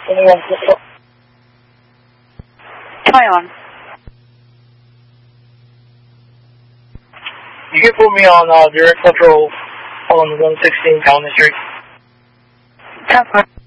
21. You can put me on direct control on 116 County Street. 10-4.